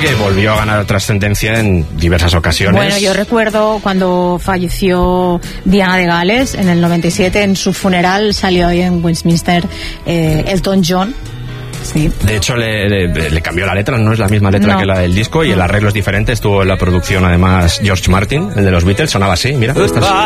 que volvió a ganar trascendencia en diversas ocasiones. Bueno, yo recuerdo cuando falleció Diana de Gales en el 97, en su funeral salió ahí en Westminster Elton John. Sí. De hecho, le cambió la letra, no es la misma letra que la del disco, y el arreglo es diferente. Estuvo en la producción, además, George Martin, el de los Beatles, sonaba así, mira.